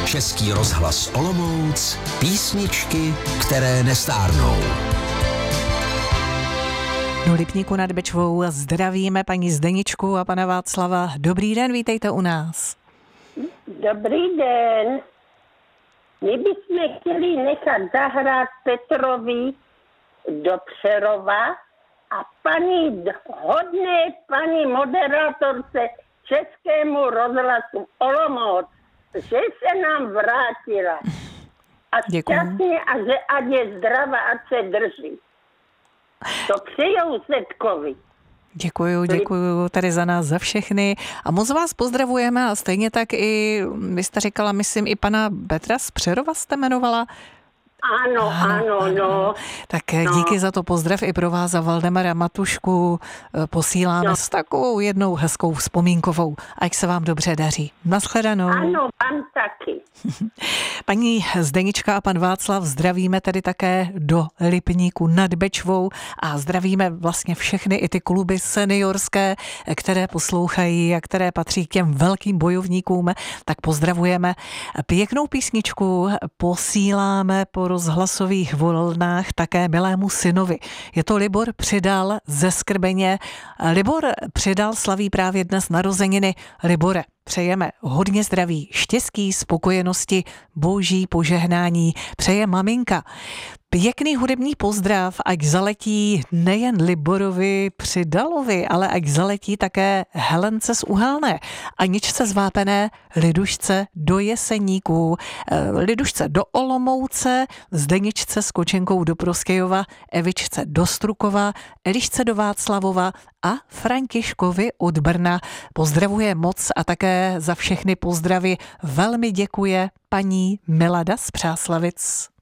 Český rozhlas Olomouc, písničky, které nestárnou. Do Lipníku nad Bečvou zdravíme paní Zdeničku a pana Václava. Dobrý den, vítejte u nás. Dobrý den. My bychom chtěli nechat zahrát Petrovi do Přerova a hodné paní moderátorce Českému rozhlasu Olomouc, že se nám vrátila. A šťastně a že ať je zdravá, ať se drží. To přejou Zetkovi. Děkuju tady za nás, za všechny. A moc vás pozdravujeme a stejně tak i, vy jste říkala, myslím, i pana Petra z Přerova jste jmenovala. Ano. Tak díky za to, pozdrav i pro vás a Valdemara Matušku posíláme s takovou jednou hezkou vzpomínkovou. Ať se vám dobře daří. Naschledanou. Ano, vám taky. Paní Zdenička a pan Václav zdravíme tedy také do Lipníku nad Bečvou a zdravíme vlastně všechny i ty kluby seniorské, které poslouchají a které patří k těm velkým bojovníkům, tak pozdravujeme. Pěknou písničku posíláme po rozhlasových vlnách také milému synovi. Je to Libor Přidal ze Skrbeně. Libor Přidal slaví právě dnes narozeniny. Libore, přejeme hodně zdraví, štěstí, spokojenosti, boží požehnání. Přeje maminka. Pěkný hudební pozdrav, ať zaletí nejen Liborovi Přidalovi, ale ať zaletí také Helence z Uhelné, Aničce z Vápené, Lidušce do Jeseníků, Lidušce do Olomouce, Zdeničce s Kočenkou do Prostějova, Evičce do Strukova, Elišce do Václavova a Františkovi od Brna. Pozdravuje moc a také za všechny pozdravy velmi děkuje paní Milada z Přáslavic.